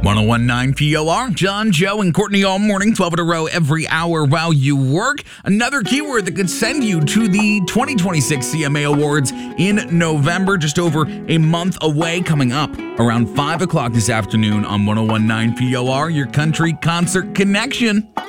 1019 POR, John, Joe, and Courtney all morning, 12 in a row every hour while you work. Another keyword that could send you to the 2026 CMA Awards in November, just over a month away, coming up around 5 o'clock this afternoon on 1019 POR, your country concert connection.